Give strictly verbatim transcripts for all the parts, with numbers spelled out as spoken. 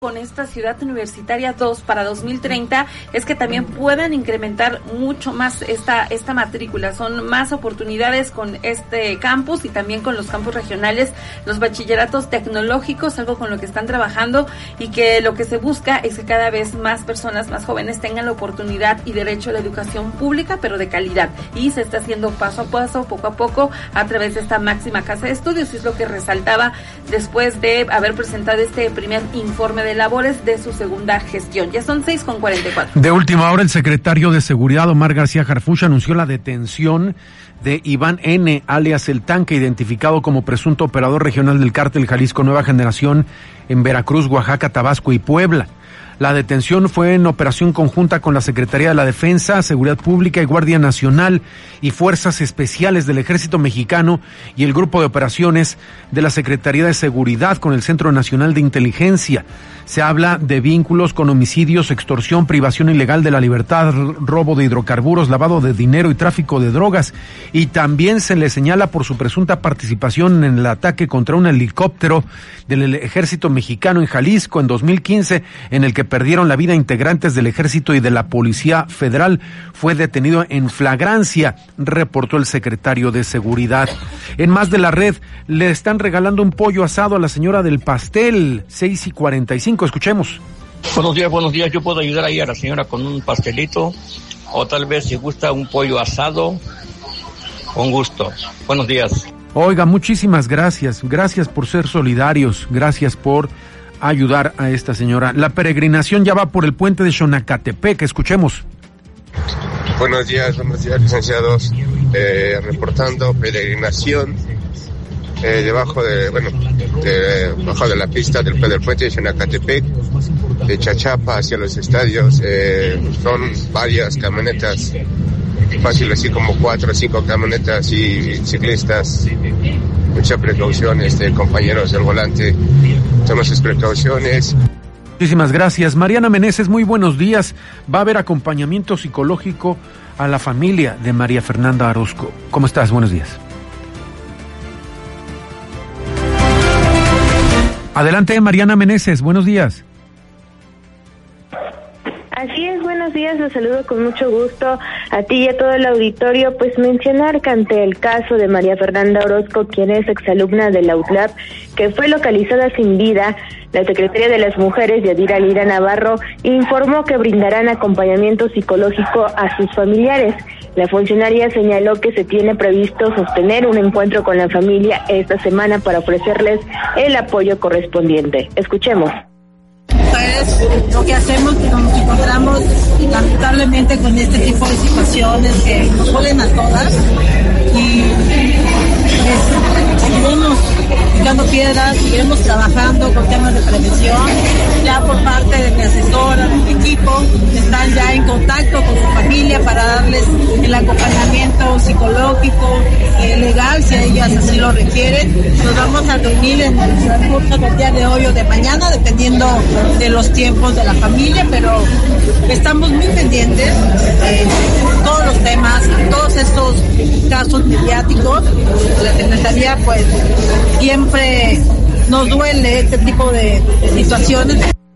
con esta ciudad universitaria dos para dos mil treinta es que también puedan incrementar mucho más esta esta matrícula. Son más oportunidades con este campus y también con los campus regionales, los bachilleratos tecnológicos, algo con lo que están trabajando y que lo que se busca es que cada vez más personas, más jóvenes tengan la oportunidad y derecho a la educación pública, pero de calidad. Y se está haciendo paso a paso, poco a poco, a través de esta máxima casa de estudios. Y es lo que resaltaba después de haber presentado este primer informe de labores de su segunda gestión. Ya son seis con cuarenta y cuatro. De última hora, el secretario de Seguridad, Omar García Harfuch, anunció la detención de Iván N., alias El Tanque, identificado como presunto operador regional del Cártel Jalisco Nueva Generación en Veracruz, Oaxaca, Tabasco y Puebla. La detención fue en operación conjunta con la Secretaría de la Defensa, Seguridad Pública y Guardia Nacional y Fuerzas Especiales del Ejército Mexicano y el Grupo de Operaciones de la Secretaría de Seguridad con el Centro Nacional de Inteligencia. Se habla de vínculos con homicidios, extorsión, privación ilegal de la libertad, robo de hidrocarburos, lavado de dinero y tráfico de drogas. Y también se le señala por su presunta participación en el ataque contra un helicóptero del Ejército Mexicano en Jalisco en dos mil quince, en el que perdieron la vida integrantes del Ejército y de la Policía Federal. Fue detenido en flagrancia, reportó el secretario de Seguridad. En Más de la Red, le están regalando un pollo asado a la señora del pastel, seis y cuarenta y cinco. Escuchemos. Buenos días, buenos días. Yo puedo ayudar ahí a la señora con un pastelito o tal vez si gusta un pollo asado, con gusto. Buenos días. Oiga, muchísimas gracias. Gracias por ser solidarios. Gracias por ayudar a esta señora. La peregrinación ya va por el puente de Xonacatepec. Escuchemos. Buenos días, buenos días, licenciados. Eh, reportando peregrinación eh, debajo de, bueno, de, debajo de la pista del, del puente de Xonacatepec, de Chachapa hacia los estadios. Eh, son varias camionetas, fácil así como cuatro o cinco camionetas y ciclistas. Mucha precaución, este, compañeros del volante. Tomen sus precauciones. Muchísimas gracias. Mariana Meneses, muy buenos días. Va a haber acompañamiento psicológico a la familia de María Fernanda Orozco. ¿Cómo estás? Buenos días. Adelante, Mariana Meneses. Buenos días. Así es, buenos días, los saludo con mucho gusto a ti y a todo el auditorio. Pues mencionar que ante el caso de María Fernanda Orozco, quien es exalumna de la U T L A P, que fue localizada sin vida, la Secretaría de las Mujeres, Yadira Lira Navarro, informó que brindarán acompañamiento psicológico a sus familiares. La funcionaria señaló que se tiene previsto sostener un encuentro con la familia esta semana para ofrecerles el apoyo correspondiente. Escuchemos. Es lo que hacemos cuando nos encontramos lamentablemente con este tipo de situaciones que nos joden a todas y pues, seguiremos picando piedras, seguiremos trabajando con temas de prevención. Ya por parte de mi asesora, de mi equipo, están ya en contacto con su familia para darles el acompañamiento psicológico, eh, legal, si ellas así lo requieren. Nos vamos a reunir en el transcurso del día de hoy o de mañana, dependiendo de los tiempos de la familia, pero estamos muy pendientes de todos los temas, todos estos casos mediáticos. La Secretaría pues siempre nos duele este tipo de, de situaciones.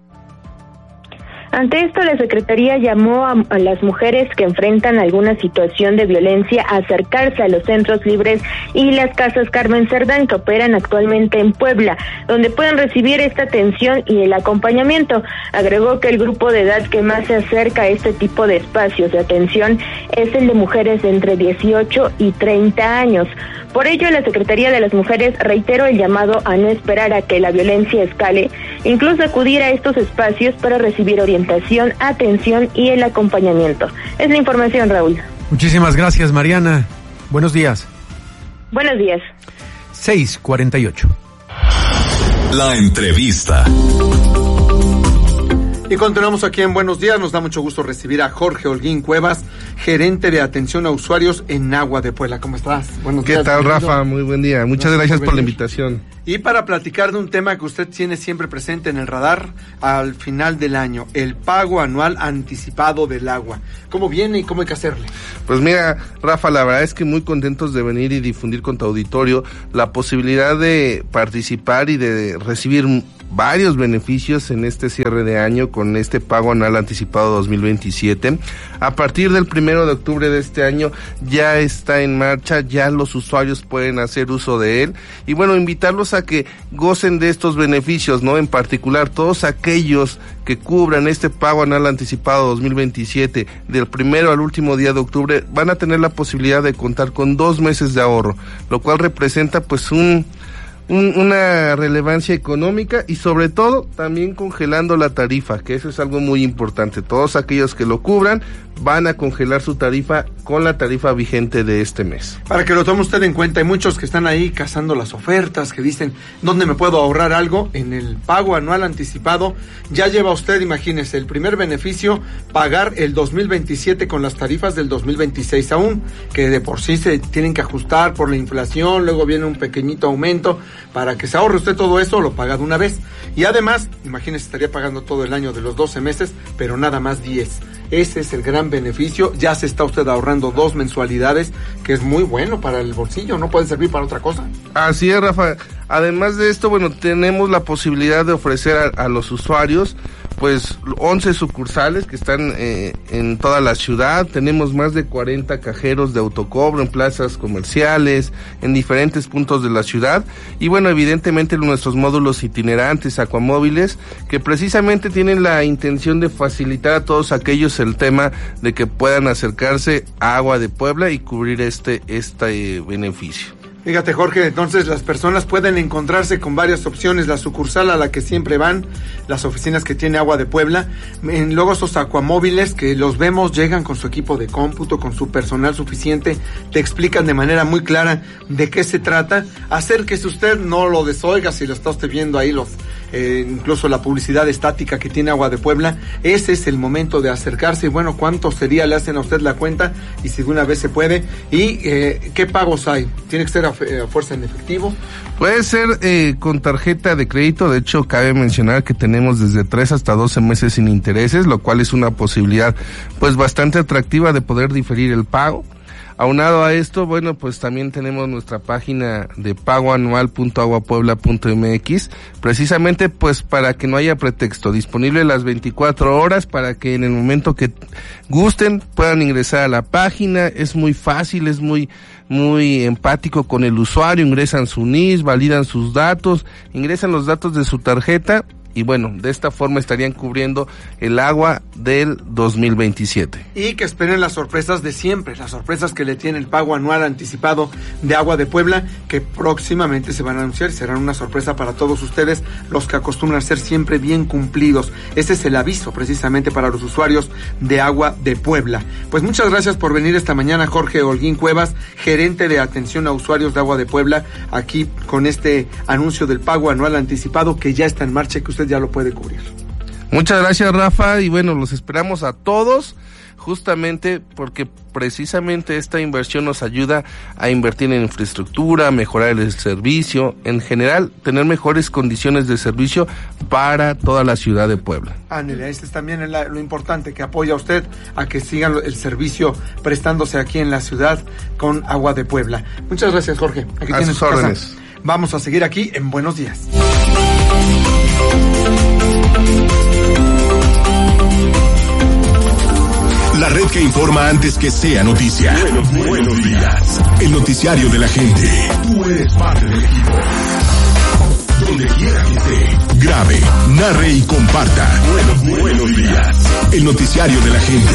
Ante esto, la Secretaría llamó a, a las mujeres que enfrentan alguna situación de violencia a acercarse a los centros libres y las casas Carmen Cerdán, que operan actualmente en Puebla, donde pueden recibir esta atención y el acompañamiento. Agregó que el grupo de edad que más se acerca a este tipo de espacios de atención es el de mujeres de entre dieciocho y treinta años. Por ello, la Secretaría de las Mujeres reiteró el llamado a no esperar a que la violencia escale, incluso acudir a estos espacios para recibir orientación, atención y el acompañamiento. Es la información, Raúl. Muchísimas gracias, Mariana. Buenos días. Buenos días. seis cuarenta y ocho. La entrevista. Y continuamos aquí en Buenos Días. Nos da mucho gusto recibir a Jorge Holguín Cuevas, gerente de atención a usuarios en Agua de Puebla. ¿Cómo estás? Buenos días. ¿Qué tal, Rafa? Muy buen día. Muchas gracias, gracias por la invitación. Y para platicar de un tema que usted tiene siempre presente en el radar al final del año, el pago anual anticipado del agua. ¿Cómo viene y cómo hay que hacerle? Pues mira, Rafa, la verdad es que muy contentos de venir y difundir con tu auditorio la posibilidad de participar y de recibir varios beneficios en este cierre de año con este pago anual anticipado dos mil veintisiete. A partir del primero de octubre de este año ya está en marcha, ya los usuarios pueden hacer uso de él y bueno, invitarlos a que gocen de estos beneficios, ¿no? En particular, todos aquellos que cubran este pago anual anticipado dos mil veintisiete del primero al último día de octubre van a tener la posibilidad de contar con dos meses de ahorro, lo cual representa pues un Un, una relevancia económica y sobre todo también congelando la tarifa, que eso es algo muy importante. Todos aquellos que lo cubran van a congelar su tarifa con la tarifa vigente de este mes. Para que lo tome usted en cuenta, hay muchos que están ahí cazando las ofertas, que dicen, ¿dónde me puedo ahorrar algo? En el pago anual anticipado, ya lleva usted, imagínese, el primer beneficio, pagar el dos mil veintisiete con las tarifas del dos mil veintiséis aún, que de por sí se tienen que ajustar por la inflación, luego viene un pequeñito aumento, para que se ahorre usted todo eso, lo paga de una vez. Y además, imagínese, estaría pagando todo el año de los doce meses, pero nada más diez. Ese es el gran beneficio, ya se está usted ahorrando dos mensualidades, que es muy bueno para el bolsillo, no puede servir para otra cosa. Así es, Rafa. Además de esto, bueno, tenemos la posibilidad de ofrecer a, a los usuarios pues once sucursales que están eh, en toda la ciudad. Tenemos más de cuarenta cajeros de autocobro en plazas comerciales, en diferentes puntos de la ciudad, y bueno, evidentemente nuestros módulos itinerantes, acuamóviles, que precisamente tienen la intención de facilitar a todos aquellos el tema de que puedan acercarse a Agua de Puebla y cubrir este, este eh, beneficio. Fíjate, Jorge, entonces las personas pueden encontrarse con varias opciones, la sucursal a la que siempre van, las oficinas que tiene Agua de Puebla, en, luego esos acuamóviles que los vemos, llegan con su equipo de cómputo, con su personal suficiente, te explican de manera muy clara de qué se trata. Acérquese usted, no lo desoiga si lo está usted viendo ahí, los eh, incluso la publicidad estática que tiene Agua de Puebla. Ese es el momento de acercarse y bueno, ¿cuánto sería? Le hacen a usted la cuenta y si de una vez se puede. ¿Y eh, qué pagos hay? ¿Tiene que ser a, a fuerza en efectivo? Puede ser eh, con tarjeta de crédito. De hecho, cabe mencionar que tenemos desde tres hasta doce meses sin intereses, lo cual es una posibilidad pues bastante atractiva de poder diferir el pago. Aunado a esto, bueno, pues también tenemos nuestra página de pago anual punto aguapuebla punto m x, precisamente pues para que no haya pretexto, disponible las veinticuatro horas para que en el momento que gusten puedan ingresar a la página. Es muy fácil, es muy muy empático con el usuario, ingresan su N I S, validan sus datos, ingresan los datos de su tarjeta y bueno, de esta forma estarían cubriendo el agua del dos mil veintisiete. Y que esperen las sorpresas de siempre, las sorpresas que le tiene el pago anual anticipado de Agua de Puebla, que próximamente se van a anunciar y serán una sorpresa para todos ustedes, los que acostumbran a ser siempre bien cumplidos. Ese es el aviso precisamente para los usuarios de Agua de Puebla. Pues muchas gracias por venir esta mañana, Jorge Holguín Cuevas, gerente de atención a usuarios de Agua de Puebla, aquí con este anuncio del pago anual anticipado que ya está en marcha y que usted ya lo puede cubrir. Muchas gracias, Rafa, y bueno, los esperamos a todos, justamente porque precisamente esta inversión nos ayuda a invertir en infraestructura, mejorar el servicio, en general, tener mejores condiciones de servicio para toda la ciudad de Puebla. Ándale, este es también el, lo importante, que apoya a usted a que sigan el servicio prestándose aquí en la ciudad con Agua de Puebla. Muchas gracias, Jorge. Aquí a tiene sus su órdenes. Casa. Vamos a seguir aquí en Buenos Días. La red que informa antes que sea noticia. Buenos, buenos días. El noticiario de la gente. Tú eres parte del equipo. Donde quiera que esté, grabe, narre y comparta. Buenos, buenos días. El noticiario de la gente.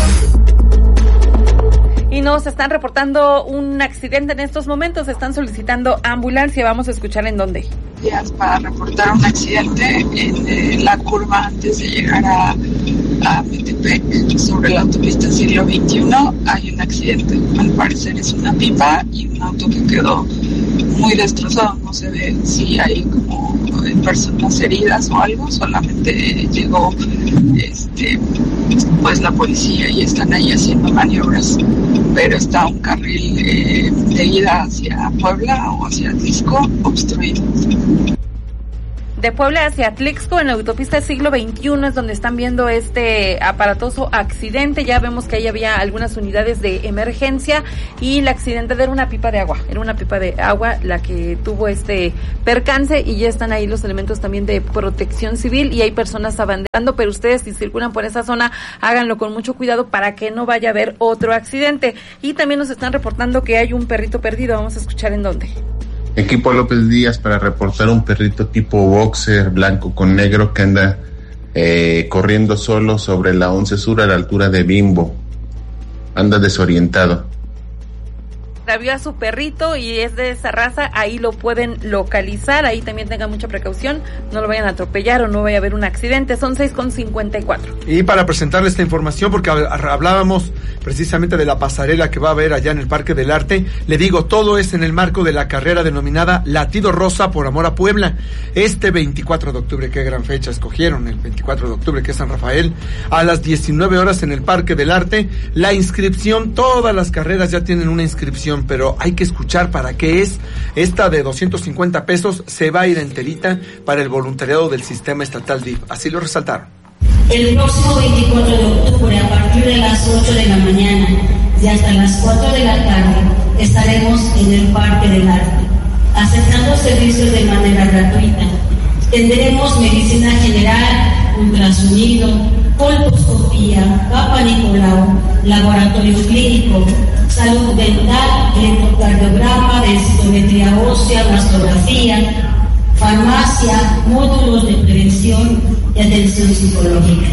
Y nos están reportando un accidente en estos momentos, están solicitando ambulancia, vamos a escuchar en dónde. Para reportar un accidente en eh, la curva antes de llegar a, a Metepec, sobre la autopista siglo veintiuno, hay un accidente. Al parecer es una pipa y un auto que quedó muy destrozado. No se ve si hay como personas heridas o algo, solamente llegó este pues la policía y están ahí haciendo maniobras, pero está un carril eh, de ida hacia Puebla o hacia Atlisco obstruido. de Puebla hacia Tlixco, en la autopista siglo veintiuno, es donde están viendo este aparatoso accidente. Ya vemos que ahí había algunas unidades de emergencia y el accidente era una pipa de agua, era una pipa de agua la que tuvo este percance, y ya están ahí los elementos también de protección civil y hay personas abanderando, pero ustedes si circulan por esa zona, háganlo con mucho cuidado para que no vaya a haber otro accidente. Y también nos están reportando que hay un perrito perdido, vamos a escuchar en dónde. Equipo López Díaz para reportar un perrito tipo boxer blanco con negro que anda eh, corriendo solo sobre la once Sur a la altura de Bimbo. Anda desorientado. Vio a su perrito y es de esa raza, ahí lo pueden localizar, ahí también tengan mucha precaución, no lo vayan a atropellar o no vaya a haber un accidente. Son seis con cincuenta y cuatro. Y para presentarle esta información, porque hablábamos precisamente de la pasarela que va a haber allá en el Parque del Arte, le digo, todo es en el marco de la carrera denominada Latido Rosa por Amor a Puebla, este veinticuatro de octubre, qué gran fecha escogieron, el veinticuatro de octubre, que es San Rafael, a las diecinueve horas en el Parque del Arte. La inscripción, todas las carreras ya tienen una inscripción, pero hay que escuchar para qué es. Esta de doscientos cincuenta pesos se va a ir enterita para el voluntariado del sistema estatal D I F, así lo resaltaron. El próximo veinticuatro de octubre, a partir de las ocho de la mañana y hasta las cuatro de la tarde, estaremos en el Parque del Arte, aceptando servicios de manera gratuita. Tendremos medicina general, ultrasonido, colposcopía, Papa Nicolau, laboratorio clínico, salud dental, electrocardiograma, densitometría ósea, mastografía, farmacia, módulos de prevención y atención psicológica.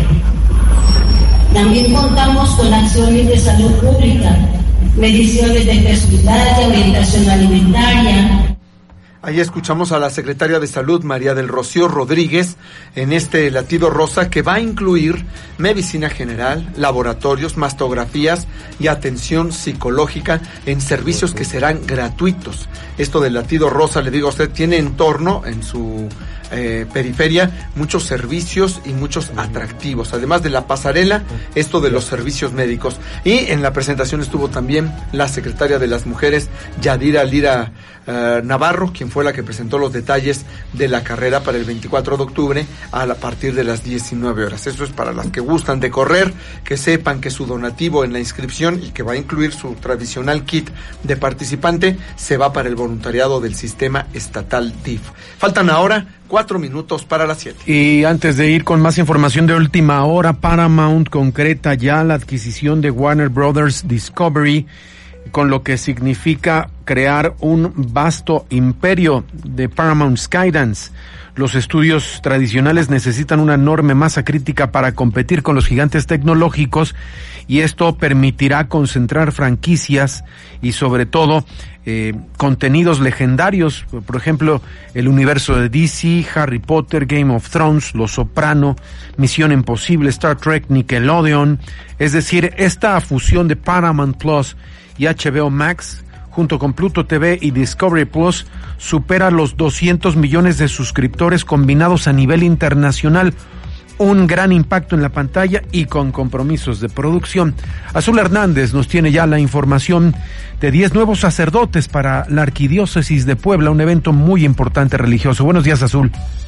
También contamos con acciones de salud pública, mediciones de peso y orientación alimentaria. Ahí escuchamos a la secretaria de Salud, María del Rocío Rodríguez, en este Latido Rosa que va a incluir medicina general, laboratorios, mastografías y atención psicológica en servicios que serán gratuitos. Esto del Latido Rosa, le digo a usted, tiene en torno en su eh, periferia muchos servicios y muchos atractivos. Además de la pasarela, esto de los servicios médicos. Y en la presentación estuvo también la secretaria de las Mujeres, Yadira Lira Uh, Navarro, quien fue la que presentó los detalles de la carrera para el veinticuatro de octubre a, la, a partir de las diecinueve horas. Eso es para las que gustan de correr, que sepan que su donativo en la inscripción, y que va a incluir su tradicional kit de participante, se va para el voluntariado del sistema estatal D I F. Faltan ahora cuatro minutos para las siete. Y antes de ir con más información de última hora, Paramount concreta ya la adquisición de Warner Brothers Discovery, con lo que significa crear un vasto imperio de Paramount Skydance. Los estudios tradicionales necesitan una enorme masa crítica para competir con los gigantes tecnológicos, y esto permitirá concentrar franquicias y sobre todo eh, contenidos legendarios, por ejemplo, el universo de D C, Harry Potter, Game of Thrones, Los Soprano, Misión Imposible, Star Trek, Nickelodeon. Es decir, esta fusión de Paramount Plus y H B O Max, junto con Pluto T V y Discovery Plus, supera los doscientos millones de suscriptores combinados a nivel internacional. Un gran impacto en la pantalla y con compromisos de producción. Azul Hernández nos tiene ya la información de diez nuevos sacerdotes para la Arquidiócesis de Puebla, un evento muy importante religioso. Buenos días, Azul.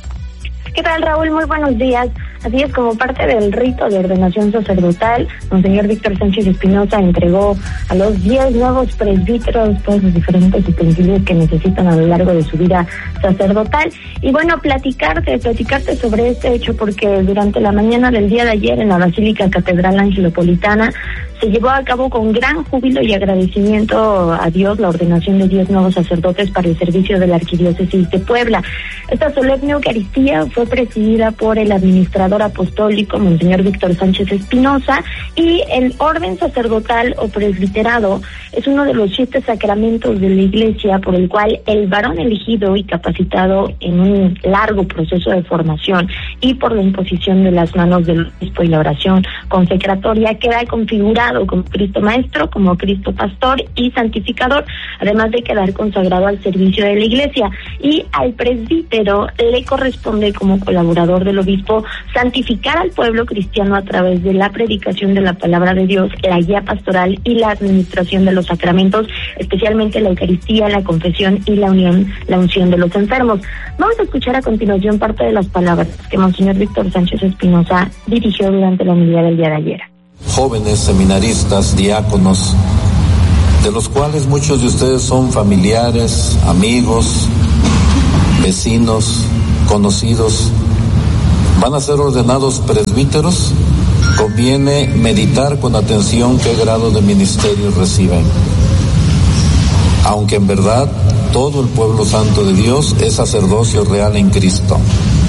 ¿Qué tal, Raúl? Muy buenos días. Así es, como parte del rito de ordenación sacerdotal, Monseñor Víctor Sánchez Espinosa entregó a los diez nuevos presbíteros todos los diferentes utensilios que necesitan a lo largo de su vida sacerdotal. Y bueno, platicarte, platicarte sobre este hecho, porque durante la mañana del día de ayer en la Basílica Catedral Angelopolitana se llevó a cabo con gran júbilo y agradecimiento a Dios la ordenación de diez nuevos sacerdotes para el servicio de la Arquidiócesis de Puebla. Esta solemne Eucaristía fue presidida por el administrador apostólico, Monseñor Víctor Sánchez Espinosa, y el orden sacerdotal o presbiterado es uno de los siete sacramentos de la Iglesia por el cual el varón elegido y capacitado en un largo proceso de formación y por la imposición de las manos del obispo y la oración consecratoria queda configurado como Cristo Maestro, como Cristo Pastor y Santificador, además de quedar consagrado al servicio de la Iglesia, y al presbítero le corresponde como colaborador del obispo santificar al pueblo cristiano a través de la predicación de la palabra de Dios, la guía pastoral y la administración de los sacramentos, especialmente la Eucaristía, la confesión y la unión, la unción de los enfermos. Vamos a escuchar a continuación parte de las palabras que Monseñor Víctor Sánchez Espinosa dirigió durante la homilía del día de ayer. Jóvenes seminaristas, diáconos, de los cuales muchos de ustedes son familiares, amigos, vecinos, conocidos, van a ser ordenados presbíteros. Conviene meditar con atención qué grado de ministerio reciben. Aunque en verdad todo el pueblo santo de Dios es sacerdocio real en Cristo.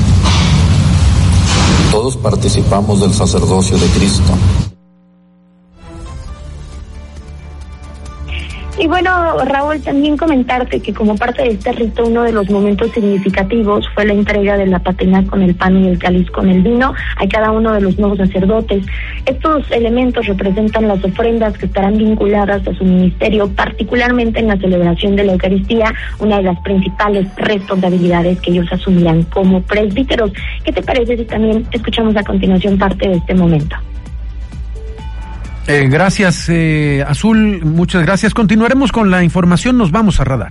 Todos participamos del sacerdocio de Cristo. Y bueno, Raúl, también comentarte que como parte de este rito, uno de los momentos significativos fue la entrega de la patena con el pan y el cáliz con el vino a cada uno de los nuevos sacerdotes. Estos elementos representan las ofrendas que estarán vinculadas a su ministerio, particularmente en la celebración de la Eucaristía, una de las principales responsabilidades que ellos asumirán como presbíteros. ¿Qué te parece si también escuchamos a continuación parte de este momento? Eh, gracias, eh, Azul, muchas gracias. Continuaremos con la información, nos vamos a Radar.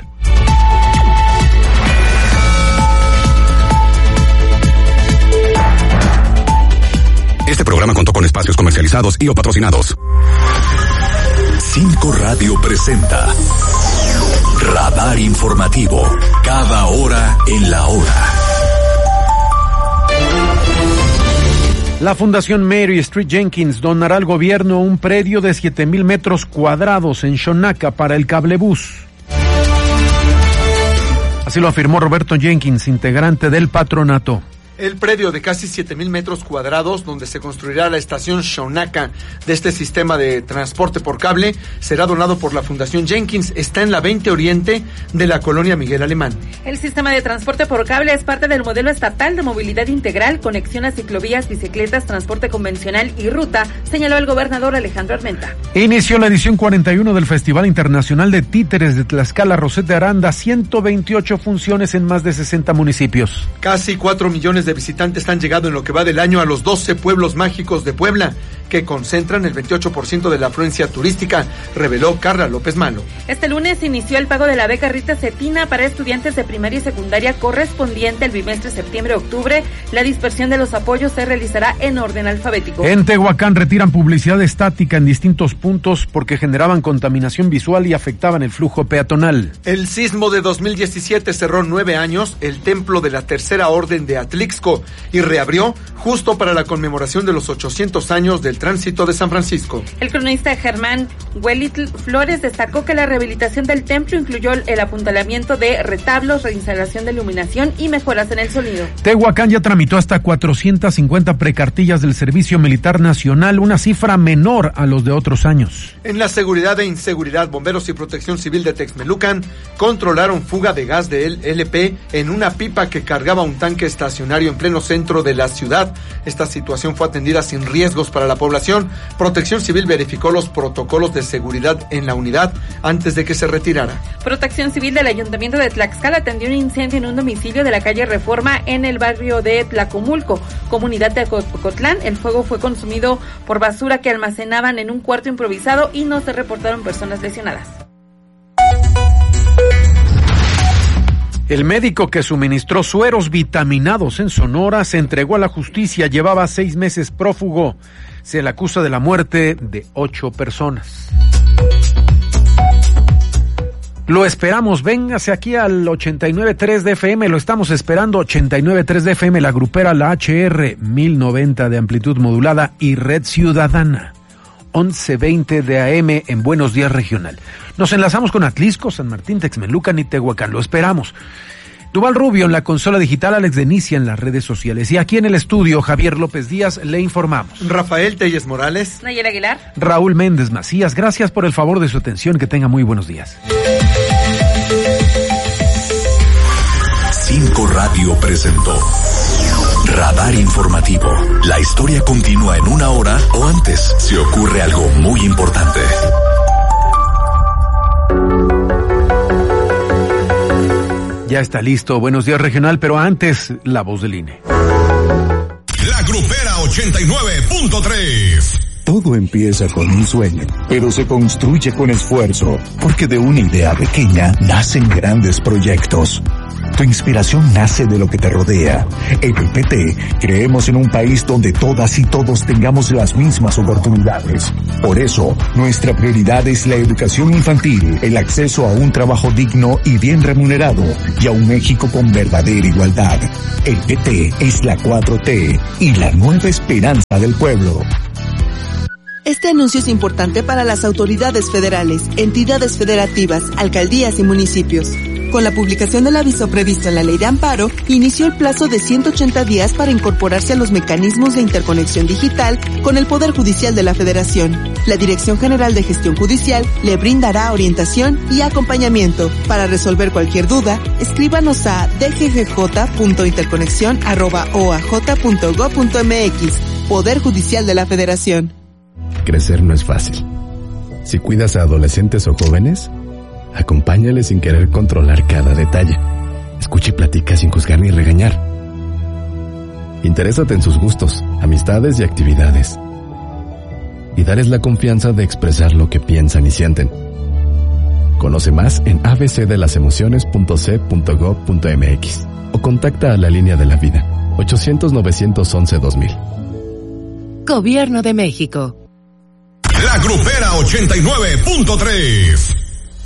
Este programa contó con espacios comercializados y o patrocinados. Cinco Radio presenta Radar Informativo, cada hora en la hora. La Fundación Mary Street Jenkins donará al gobierno un predio de siete mil metros cuadrados en Xonaca para el cablebús. Así lo afirmó Roberto Jenkins, integrante del patronato. El predio de casi siete mil metros cuadrados, donde se construirá la estación Xonaca de este sistema de transporte por cable, será donado por la Fundación Jenkins. Está en la veinte Oriente de la colonia Miguel Alemán. El sistema de transporte por cable es parte del modelo estatal de movilidad integral, conexión a ciclovías, bicicletas, transporte convencional y ruta, señaló el gobernador Alejandro Armenta. Inició la edición cuarenta y uno del Festival Internacional de Títeres de Tlaxcala, Rosete Aranda, ciento veintiocho funciones en más de sesenta municipios. Casi cuatro millones de visitantes han llegado en lo que va del año a los doce pueblos mágicos de Puebla, que concentran el veintiocho por ciento de la afluencia turística, reveló Carla López Malo. Este lunes inició el pago de la beca Rita Cetina para estudiantes de primaria y secundaria correspondiente al bimestre septiembre-octubre. La dispersión de los apoyos se realizará en orden alfabético. En Tehuacán retiran publicidad estática en distintos puntos porque generaban contaminación visual y afectaban el flujo peatonal. El sismo de dos mil diecisiete cerró nueve años el templo de la Tercera Orden de Atlixco y reabrió justo para la conmemoración de los ochocientos años del tránsito de San Francisco. El cronista Germán Huelitl Flores destacó que la rehabilitación del templo incluyó el apuntalamiento de retablos, reinstalación de iluminación y mejoras en el sonido. Tehuacán ya tramitó hasta cuatrocientas cincuenta precartillas del Servicio Militar Nacional, una cifra menor a los de otros años. En la seguridad e inseguridad, bomberos y protección civil de Texmelucan controlaron fuga de gas de L P en una pipa que cargaba un tanque estacionario en pleno centro de la ciudad. Esta situación fue atendida sin riesgos para la población. Protección Civil verificó los protocolos de seguridad en la unidad antes de que se retirara. Protección Civil del Ayuntamiento de Tlaxcala atendió un incendio en un domicilio de la calle Reforma en el barrio de Tlacomulco, comunidad de Cocotlán. El fuego fue consumido por basura que almacenaban en un cuarto improvisado y no se reportaron personas lesionadas. El médico que suministró sueros vitaminados en Sonora se entregó a la justicia. Llevaba seis meses prófugo. Se le acusa de la muerte de ocho personas. Lo esperamos, véngase aquí al ochenta y nueve punto tres de F M, lo estamos esperando, ochenta y nueve punto tres de F M, la grupera, la H R, mil noventa de amplitud modulada y Red Ciudadana, once veinte de A M en Buenos Días Regional. Nos enlazamos con Atlixco, San Martín, Texmelucan y Tehuacán, lo esperamos. Duval Rubio en la consola digital, Alex Denicia en las redes sociales. Y aquí en el estudio, Javier López Díaz, le informamos. Rafael Telles Morales. Nayel Aguilar. Raúl Méndez Macías, gracias por el favor de su atención, que tenga muy buenos días. Cinco Radio presentó Radar informativo. La historia continúa en una hora o antes si ocurre algo muy importante. Ya está listo. Buenos días, regional, pero antes, la voz del I N E. La Grupera ochenta y nueve punto tres. Todo empieza con un sueño, pero se construye con esfuerzo, porque de una idea pequeña nacen grandes proyectos. Tu inspiración nace de lo que te rodea. En el P T creemos en un país donde todas y todos tengamos las mismas oportunidades. Por eso, nuestra prioridad es la educación infantil, el acceso a un trabajo digno y bien remunerado, y a un México con verdadera igualdad. El P T es la cuatro T y la nueva esperanza del pueblo. Este anuncio es importante para las autoridades federales, entidades federativas, alcaldías y municipios. Con la publicación del aviso previsto en la Ley de Amparo, inició el plazo de ciento ochenta días para incorporarse a los mecanismos de interconexión digital con el Poder Judicial de la Federación. La Dirección General de Gestión Judicial le brindará orientación y acompañamiento. Para resolver cualquier duda, escríbanos a d g g j punto interconexión arroba o a j punto gob punto m x. Poder Judicial de la Federación. Crecer no es fácil. Si cuidas a adolescentes o jóvenes, acompáñales sin querer controlar cada detalle. Escucha y platica sin juzgar ni regañar. Interésate en sus gustos, amistades y actividades. Y darles la confianza de expresar lo que piensan y sienten. Conoce más en a b c de las emociones punto c punto gob punto m x o contacta a la Línea de la Vida ochocientos novecientos once dos mil. Gobierno de México. La Grupera ochenta y nueve punto tres.